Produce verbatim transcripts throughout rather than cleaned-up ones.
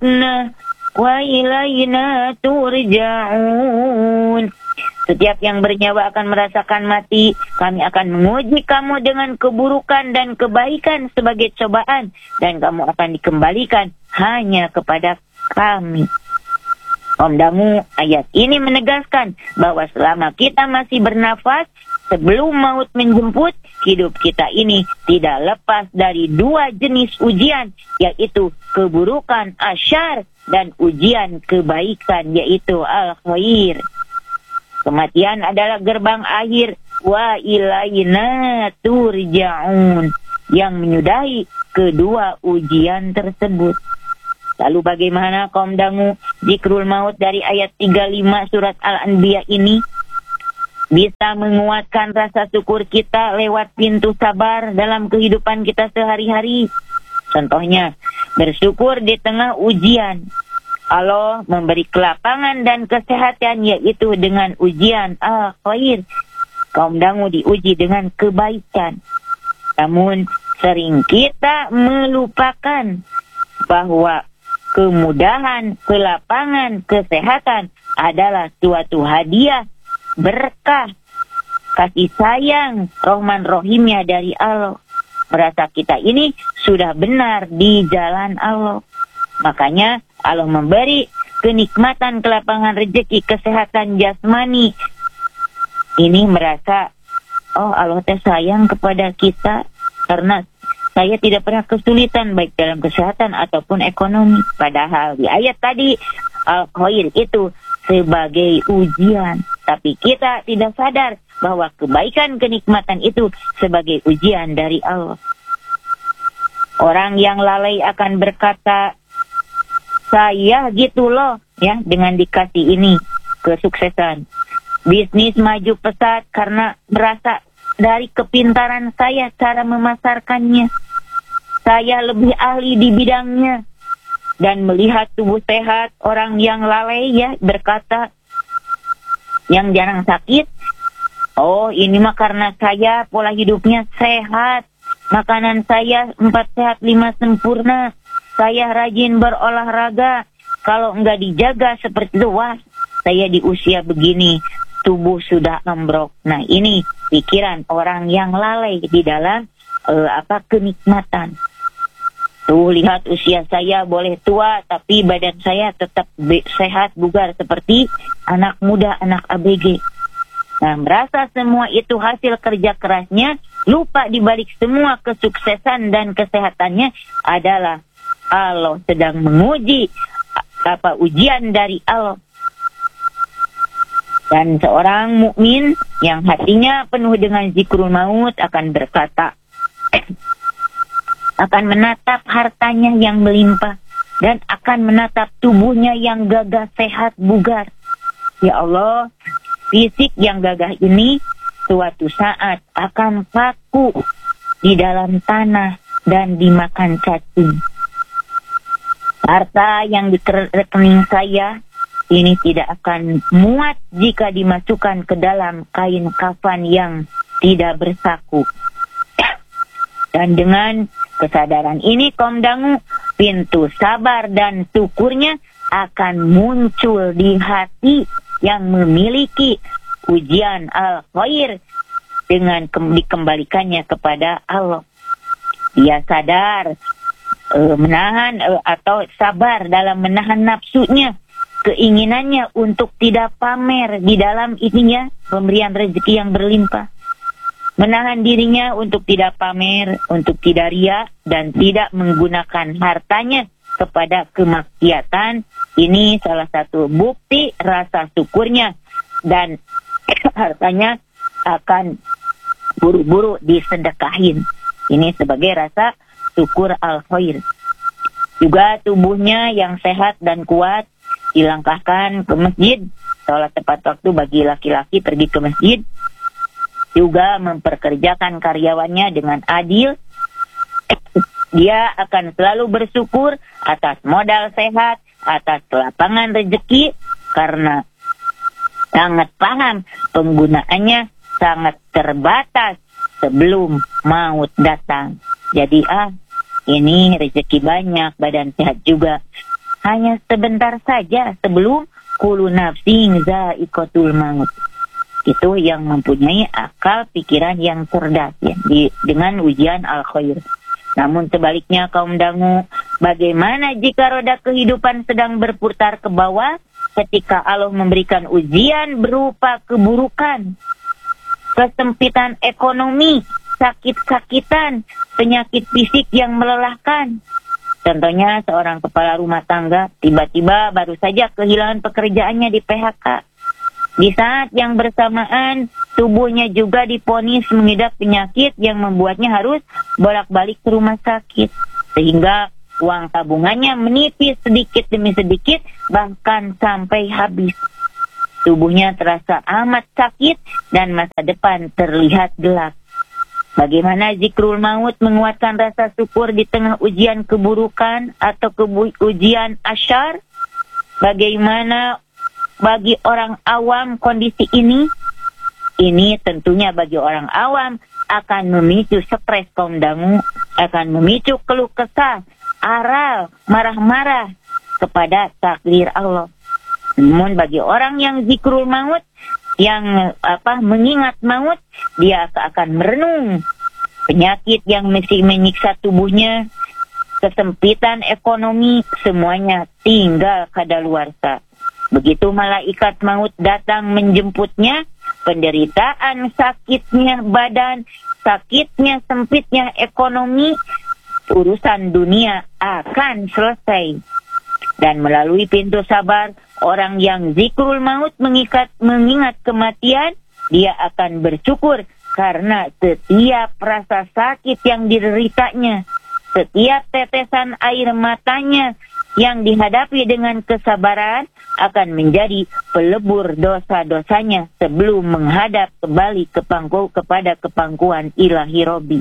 matna wa ilaina turja'un. Setiap yang bernyawa akan merasakan mati. Kami akan menguji kamu dengan keburukan dan kebaikan sebagai cobaan, dan kamu akan dikembalikan hanya kepada kami. Om Dangu, ayat ini menegaskan bahwa selama kita masih bernafas, sebelum maut menjemput, hidup kita ini tidak lepas dari dua jenis ujian, yaitu keburukan asyar dan ujian kebaikan, yaitu al-khair. Kematian adalah gerbang akhir, wa ilaina turja'un, yang menyudahi kedua ujian tersebut. Lalu bagaimana kaum Dangu zikrul maut dari ayat tiga puluh lima surat Al-Anbiya ini bisa menguatkan rasa syukur kita lewat pintu sabar dalam kehidupan kita sehari-hari? Contohnya, bersyukur di tengah ujian. Allah memberi kelapangan dan kesehatan, yaitu dengan ujian al-khair. Kaum Dangu diuji dengan kebaikan. Namun sering kita melupakan bahwa kemudahan, kelapangan, kesehatan adalah suatu hadiah, berkah, kasih sayang, Rahman Rahimnya dari Allah. Merasa kita ini sudah benar di jalan Allah. Makanya Allah memberi kenikmatan, kelapangan rezeki, kesehatan jasmani. Ini merasa, oh Allah teh sayang kepada kita karena saya tidak pernah kesulitan baik dalam kesehatan ataupun ekonomi. Padahal di ayat tadi al-khair itu sebagai ujian, tapi kita tidak sadar bahwa kebaikan, kenikmatan itu sebagai ujian dari Allah. Orang yang lalai akan berkata, saya gitu loh ya, dengan dikasih ini kesuksesan. Bisnis maju pesat karena merasa dari kepintaran saya cara memasarkannya. Saya lebih ahli di bidangnya. Dan melihat tubuh sehat orang yang lalai ya berkata, yang jarang sakit, oh ini mah karena saya pola hidupnya sehat. Makanan saya empat sehat lima sempurna. Saya rajin berolahraga. Kalau enggak dijaga seperti itu, wah, saya di usia begini, tubuh sudah ambrok. Nah, ini pikiran orang yang lalai di dalam uh, apa kenikmatan. Tuh, lihat usia saya boleh tua, tapi badan saya tetap be- sehat, bugar, seperti anak muda, anak A B G. Nah, merasa semua itu hasil kerja kerasnya, lupa dibalik semua kesuksesan dan kesehatannya adalah Allah sedang menguji, apa ujian dari Allah. Dan seorang mukmin yang hatinya penuh dengan zikrul maut akan berkata, akan menatap hartanya yang melimpah dan akan menatap tubuhnya yang gagah, sehat, bugar. Ya Allah, fisik yang gagah ini suatu saat akan kaku di dalam tanah dan dimakan cacing. Harta yang di rekening saya ini tidak akan muat jika dimasukkan ke dalam kain kafan yang tidak bersaku. Dan dengan kesadaran ini, kaum Dangu, pintu sabar dan syukurnya akan muncul di hati yang memiliki ujian al-khair dengan dikembalikannya kepada Allah. Dia sadar Uh, menahan uh, atau sabar dalam menahan nafsunya, keinginannya untuk tidak pamer di dalam ininya pemberian rezeki yang berlimpah, menahan dirinya untuk tidak pamer, untuk tidak riya dan tidak menggunakan hartanya kepada kemaksiatan. Ini salah satu bukti rasa syukurnya, dan hartanya akan buru-buru disedekahin. Ini sebagai rasa syukur al-khair. Juga tubuhnya yang sehat dan kuat dilangkahkan ke masjid, sholat tepat waktu bagi laki-laki pergi ke masjid. Juga memperkerjakan karyawannya dengan adil. Dia akan selalu bersyukur atas modal sehat, atas lapangan rezeki, karena sangat paham penggunaannya sangat terbatas sebelum maut datang. Jadi ah, ini rezeki banyak, badan sehat juga. hanya sebentar saja sebelum kullu nafsin za'iqatul maut. Itu yang mempunyai akal pikiran yang cerdas ya, di, dengan ujian al-khair. Namun sebaliknya kaum dangu, bagaimana jika roda kehidupan sedang berputar ke bawah ketika Allah memberikan ujian berupa keburukan, kesempitan ekonomi, sakit-sakitan, penyakit fisik yang melelahkan. Contohnya seorang kepala rumah tangga tiba-tiba baru saja kehilangan pekerjaannya di P H K. Di saat yang bersamaan tubuhnya juga diponis mengidap penyakit yang membuatnya harus bolak-balik ke rumah sakit. Sehingga uang tabungannya menipis sedikit demi sedikit bahkan sampai habis. Tubuhnya terasa amat sakit dan masa depan terlihat gelap. Bagaimana zikrul maut menguatkan rasa syukur di tengah ujian keburukan atau kebu- ujian asyar? Bagaimana bagi orang awam kondisi ini? Ini tentunya bagi orang awam akan memicu stres kaum dangu, akan memicu keluh kesah, aral, marah-marah kepada takdir Allah. Namun bagi orang yang zikrul maut, yang apa mengingat maut, dia akan merenung penyakit yang mesti menyiksa tubuhnya, kesempitan ekonomi, semuanya tinggal kadaluarsa. Begitu malaikat maut datang menjemputnya, penderitaan sakitnya badan, sakitnya sempitnya ekonomi, urusan dunia akan selesai. Dan melalui pintu sabar, orang yang zikrul maut mengikat, mengingat kematian, dia akan bersyukur karena setiap rasa sakit yang dideritanya, setiap tetesan air matanya yang dihadapi dengan kesabaran akan menjadi pelebur dosa-dosanya sebelum menghadap kembali ke pangku, kepada kepangkuan ilahi Robi.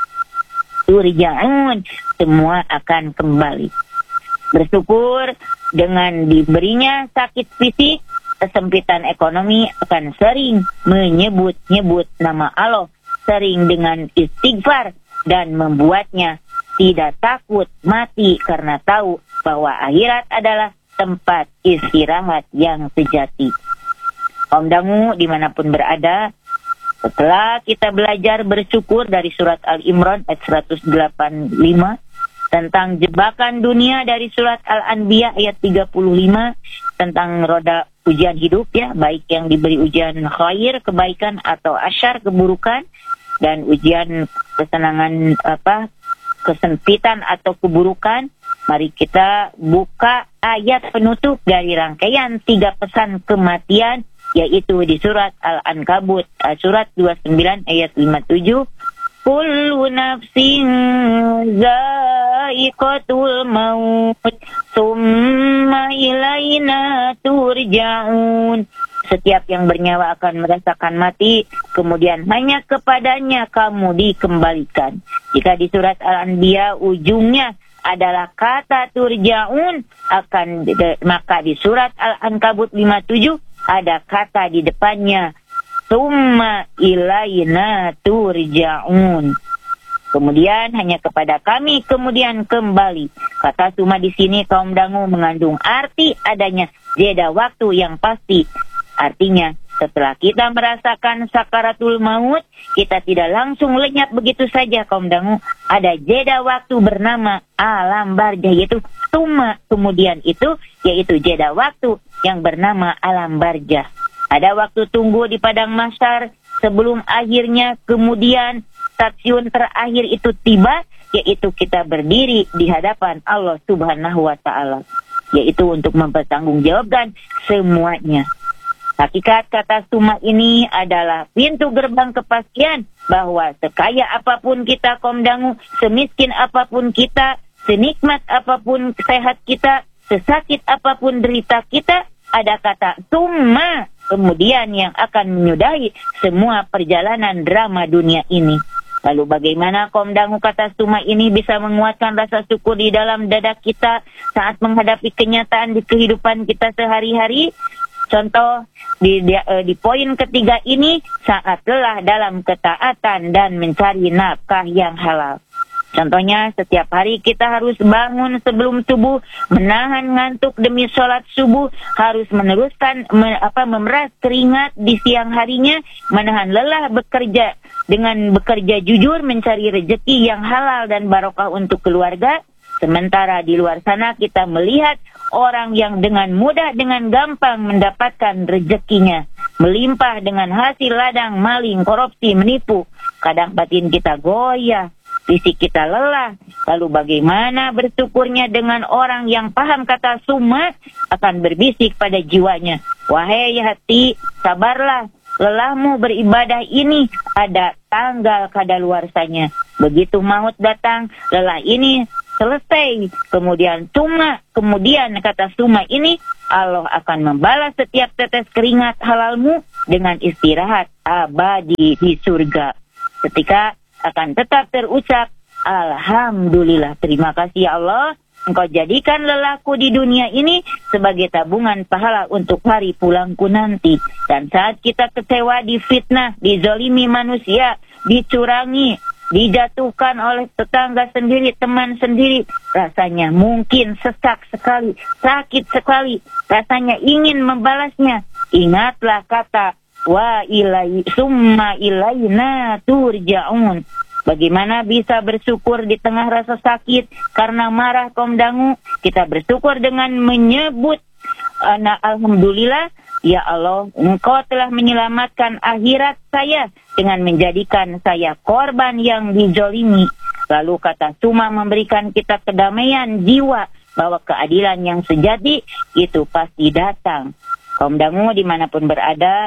Turja'un, semua akan kembali. Bersyukur dengan diberinya sakit fisik, kesempitan ekonomi akan sering menyebut-nyebut nama Allah, sering dengan istighfar dan membuatnya tidak takut mati karena tahu bahwa akhirat adalah tempat istirahat yang sejati. Om dangu dimanapun berada, setelah kita belajar bersyukur dari surat Al-Imran ayat seratus delapan puluh lima, tentang jebakan dunia dari surat Al-Anbiya ayat tiga puluh lima, tentang roda ujian hidup ya, baik yang diberi ujian khair, kebaikan, atau asyar, keburukan, dan ujian kesenangan apa kesempitan atau keburukan. Mari kita buka ayat penutup dari rangkaian tiga pesan kematian, yaitu di surat Al-Ankabut surat dua puluh sembilan ayat lima puluh tujuh. Kullu nafsin za'iqatul maut summa ilaina turja'un. Setiap yang bernyawa akan merasakan mati, kemudian hanya kepadanya kamu dikembalikan. Jika di surat Al-Anbiya ujungnya adalah kata turja'un, akan maka di surat Al-Ankabut lima puluh tujuh ada kata di depannya summa ilaina turja'un. Kemudian hanya kepada kami kemudian kembali. Kata summa di sini kaum dangu mengandung arti adanya jeda waktu yang pasti. Artinya setelah kita merasakan sakaratul maut, kita tidak langsung lenyap begitu saja kaum dangu. Ada jeda waktu bernama alam barjah, yaitu summa kemudian itu, yaitu jeda waktu yang bernama alam barjah. Ada waktu tunggu di padang mahsyar sebelum akhirnya kemudian stasiun terakhir itu tiba, yaitu kita berdiri di hadapan Allah Subhanahu wa Ta'ala, yaitu untuk mempertanggungjawabkan semuanya. Hakikat kata summa ini adalah pintu gerbang kepastian bahwa sekaya apapun kita kaum dangu, semiskin apapun kita, senikmat apapun sehat kita, sesakit apapun derita kita, ada kata summa kemudian yang akan menyudahi semua perjalanan drama dunia ini. Lalu bagaimana kaum dangu kata summa ini bisa menguatkan rasa syukur di dalam dada kita saat menghadapi kenyataan di kehidupan kita sehari-hari? Contoh di, di, di poin ketiga ini, saat lelah dalam ketaatan dan mencari nafkah yang halal. Contohnya, setiap hari kita harus bangun sebelum subuh, menahan ngantuk demi sholat subuh, harus meneruskan me, apa memeras keringat di siang harinya, menahan lelah bekerja dengan bekerja jujur, mencari rezeki yang halal dan barokah untuk keluarga. Sementara di luar sana kita melihat orang yang dengan mudah, dengan gampang mendapatkan rezekinya, melimpah dengan hasil ladang, maling, korupsi, menipu. Kadang batin kita goyah, fisik kita lelah. Lalu bagaimana bersyukurnya dengan orang yang paham kata summa akan berbisik pada jiwanya, wahai hati, sabarlah, lelahmu beribadah ini ada tanggal kadaluarsanya. Begitu maut datang, lelah ini selesai. Kemudian summa, kemudian kata summa ini, Allah akan membalas setiap tetes keringat halalmu dengan istirahat abadi di surga. Ketika akan tetap terucap, alhamdulillah, terima kasih ya Allah, Engkau jadikan lelahku di dunia ini sebagai tabungan pahala untuk hari pulangku nanti. Dan saat kita kecewa, difitnah, dizolimi manusia, dicurangi, dijatuhkan oleh tetangga sendiri, teman sendiri, rasanya mungkin sesak sekali, sakit sekali, rasanya ingin membalasnya. Ingatlah kata wa ilai summa ilaina turja'un. Bagaimana bisa bersyukur di tengah rasa sakit karena marah kaum dangu? Kita bersyukur dengan menyebut ana alhamdulillah, ya Allah, Engkau telah menyelamatkan akhirat saya dengan menjadikan saya korban yang dizolimi. Lalu kata summa memberikan kita kedamaian jiwa bahwa keadilan yang sejati itu pasti datang. Kaum dangu dimanapun berada,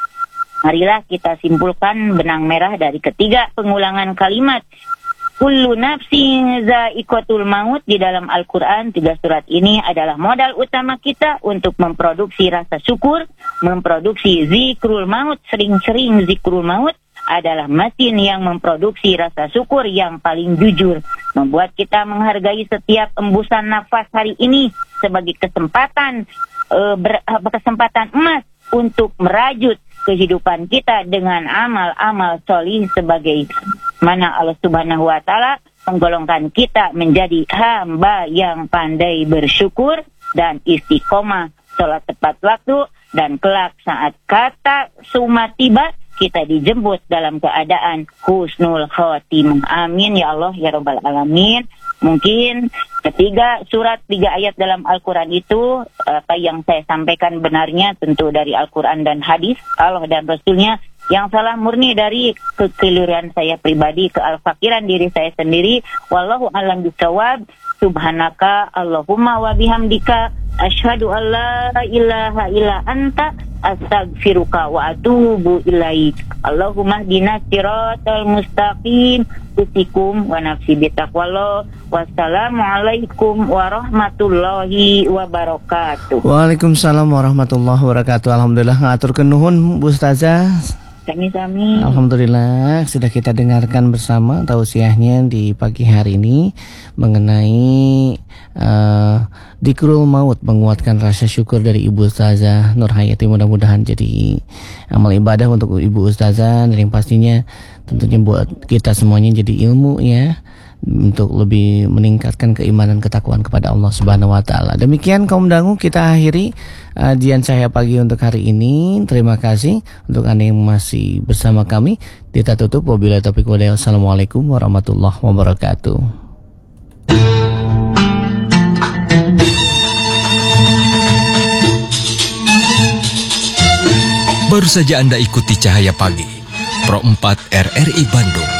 marilah kita simpulkan benang merah dari ketiga pengulangan kalimat kullu nafsin za'iqatul maut di dalam Al-Quran. Tiga surat ini adalah modal utama kita untuk memproduksi rasa syukur, memproduksi zikrul maut. Sering-sering zikrul maut adalah mesin yang memproduksi rasa syukur yang paling jujur, membuat kita menghargai setiap embusan nafas hari ini sebagai kesempatan uh, ber, uh, kesempatan emas untuk merajut kehidupan kita dengan amal-amal solih, sebagai mana Allah Subhanahu wa Ta'ala menggolongkan kita menjadi hamba yang pandai bersyukur dan istiqomah sholat tepat waktu, dan kelak saat kata summa tiba kita dijemput dalam keadaan husnul khotimah. Amin ya Allah ya Rabbal Alamin. Mungkin ketiga surat, tiga ayat dalam Al-Quran itu, apa yang saya sampaikan benarnya tentu dari Al-Quran dan hadis Allah dan Rasulnya. Yang salah murni dari kekeliruan saya pribadi, kealfakiran diri saya sendiri. Wallahu a'lam bishawab. Subhanaka Allahumma wa bihamdika asyhadu an la ilaha illa anta astaghfiruka wa atubu ilaik. Allahumma hdina siratal mustaqim. Usikum wa nafsi bitaqwallah. Wassalamualaikum warahmatullahi wabarakatuh. Waalaikumsalam warahmatullahi wabarakatuh. Alhamdulillah, ngatur nuhun Bu Ustazah. Kami-kami. Alhamdulillah, sudah kita dengarkan bersama tausiahnya di pagi hari ini mengenai uh, Dzikrul Maut, menguatkan rasa syukur dari Ibu Ustazah Nur Hayati. Mudah-mudahan jadi amal ibadah untuk Ibu Ustazah, dan yang pastinya tentunya buat kita semuanya jadi ilmu ya, untuk lebih meningkatkan keimanan ketakwaan kepada Allah Subhanahu wa Ta'ala. Demikian kaum dangu, kita akhiri kajian Cahaya Pagi untuk hari ini. Terima kasih untuk Anda yang masih bersama kami. Kita tutup wabillahi taufiq walhidayah. Assalamualaikum warahmatullahi wabarakatuh. Baru saja Anda ikuti Cahaya Pagi Pro empat R R I Bandung